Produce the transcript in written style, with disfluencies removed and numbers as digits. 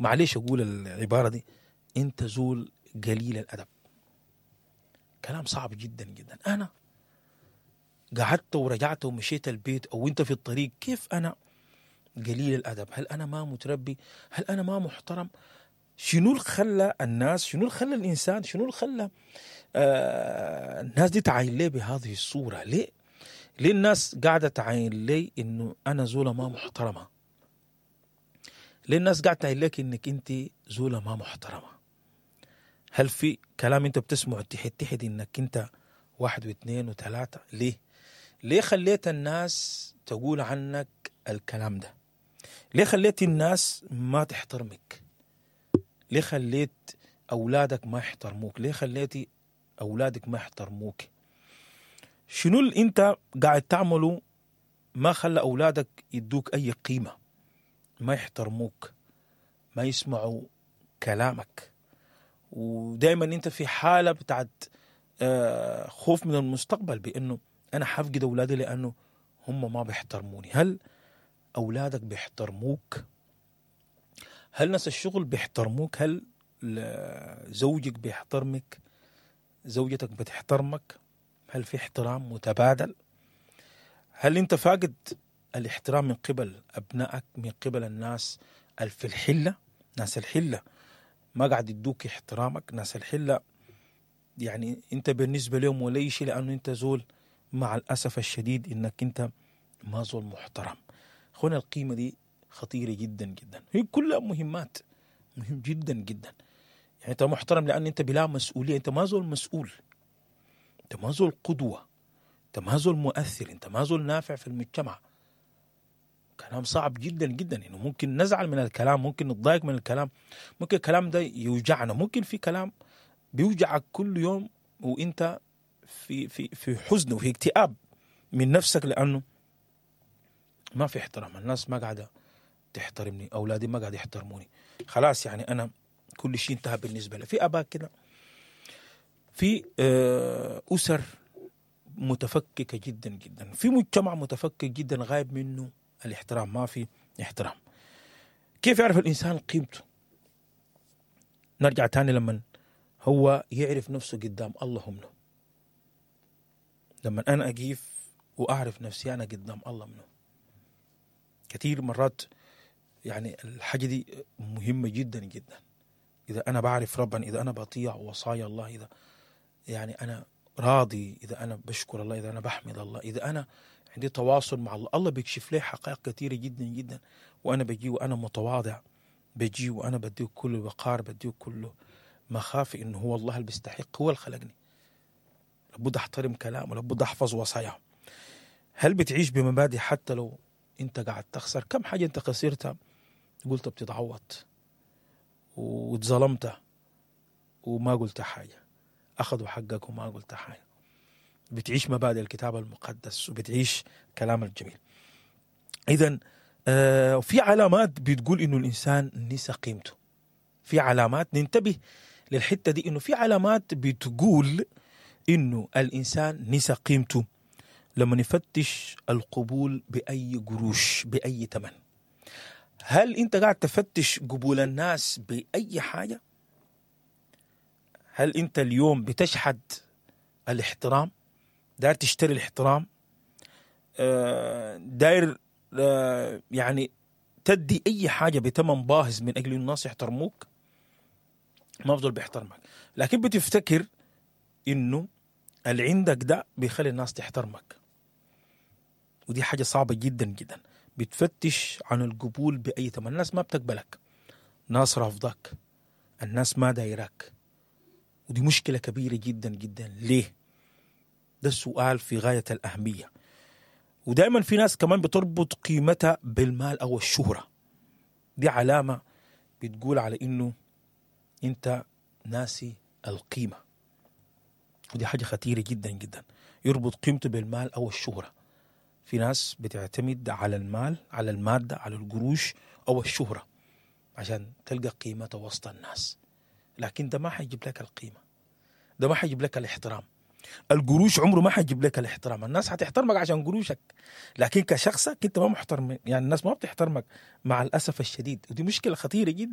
معليش أقول العبارة دي، أنت زول قليل الأدب. كلام صعب جدا جدا. أنا قعدت ورجعت ومشيت البيت أو أنت في الطريق، كيف أنا قليل الأدب؟ هل أنا ما متربي؟ هل أنا ما محترم؟ شنو اللي خلى الناس، شنو اللي خلى الإنسان، شنو اللي خلى الناس دي تعاين لي بهذه الصورة؟ ليه الناس قاعدة تعاين لي إنه أنا زولة ما محترمة؟ ليه الناس قاعدة تعاين لك إنك أنت زولة ما محترمة؟ هل في كلام أنت بتسمعه تحت إنك أنت واحد واثنين وثلاثة؟ ليه خليت الناس تقول عنك الكلام ده؟ ليه خليت الناس ما تحترمك؟ ليه خليت أولادك ما يحترموك؟ ليه خليتي أولادك ما يحترموك؟ شنو اللي أنت قاعد تعمله ما خلى أولادك يدوك أي قيمة، ما يحترموك، ما يسمعوا كلامك؟ ودائما أنت في حالة بتاعت خوف من المستقبل، بأنه أنا حفقد أولادي لأنه هم ما بيحترموني. هل أولادك بيحترموك؟ هل ناس الشغل بيحترموك؟ هل زوجك بيحترمك؟ زوجتك بتحترمك؟ هل في احترام متبادل؟ هل انت فاقد الاحترام من قبل أبنائك، من قبل الناس في الحلة؟ ناس الحلة ما قاعد يدوك احترامك. ناس الحلة يعني انت بالنسبة لهم ولا شيء، لأنه انت زول مع الأسف الشديد انك انت ما زول محترم. هنا القيمة دي خطيرة جدا جدا، هي كلها مهمات، مهم جدا جدا. يعني انت محترم لأن انت بلا مسؤولية، انت ما زول مسؤول، انت ما زول قدوة، انت ما زول مؤثر، انت ما زول نافع في المجتمع. كلام صعب جدا جدا، انه ممكن نزعل من الكلام، ممكن نتضايق من الكلام، ممكن الكلام ده يوجعنا، ممكن في كلام بيوجعك كل يوم وانت في حزن وفي اكتئاب من نفسك، لأنه ما في احترام. الناس ما قاعدة تحترمني، أولادي ما قاعد يحترموني، خلاص يعني أنا كل شيء انتهى بالنسبة لي. في أباء كده، في أسر متفككة جدا جدا، في مجتمع متفكك جدا غايب منه الاحترام، ما في احترام. كيف يعرف الإنسان قيمته؟ نرجع تاني لما هو يعرف نفسه قدام الله منه. لما أنا أقيف وأعرف نفسي أنا قدام الله منه. كثير مرات يعني الحاجة دي مهمة جدا جدا. إذا أنا بعرف ربنا، إذا أنا بطيع وصايا الله، إذا يعني أنا راضي، إذا أنا بشكر الله، إذا أنا بحمد الله، إذا أنا عندي تواصل مع الله، الله بيكشف لي حقائق كثيرة جدا جدا. وأنا بجي وأنا متواضع، بجي وأنا بديه كل الوقار، بديه كل مخافي إنه هو الله اللي بيستحق، هو اللي خلقني، لابد أحترم كلامه، لابد أحفظ وصاياه. هل بتعيش بمبادئ حتى لو أنت قاعد تخسر؟ كم حاجة أنت خسرتها قلت بتتعوض، واتظلمت وما قلت حاجة، أخذوا حقك وما قلت حاجة. بتعيش مبادئ الكتاب المقدس وبتعيش كلام الجميل. إذن في علامات بتقول إنه الإنسان نسى قيمته. في علامات ننتبه للحتة دي، إنه في علامات بتقول إنه الإنسان نسى قيمته. لما نفتش القبول بأي قروش، بأي ثمن. هل أنت قاعد تفتش قبول الناس بأي حاجة؟ هل أنت اليوم بتشحد الاحترام؟ داير تشتري الاحترام؟ داير يعني تدي أي حاجة بتمن باهظ من أجل الناس يحترموك؟ ما بفضل بيحترمك، لكن بتفتكر إنه اللي عندك ده بيخلي الناس تحترمك، ودي حاجة صعبة جدا جدا. بتفتش عن القبول بأي ثمن. الناس ما بتقبلك، ناس رافضك، الناس ما دايرك، ودي مشكلة كبيرة جدا جدا. ليه؟ ده السؤال في غاية الأهمية. ودائما في ناس كمان بتربط قيمتها بالمال أو الشهرة. دي علامة بتقول على إنه أنت ناسي القيمة، ودي حاجة خطيرة جدا جدا. يربط قيمته بالمال أو الشهرة. في ناس بتعتمد على المال، على المادة، على القروش أو الشهرة عشان تلقى قيمته وسط الناس، لكن ده ما حيجيب لك القيمة، ده ما حيجيب لك الاحترام. القروش عمره ما حيجيب لك الاحترام. الناس حتحترمك عشان قروشك، لكن كشخصك انت ما محترم، يعني الناس ما بتحترمك مع الأسف الشديد، ودي مشكلة خطيرة جدا.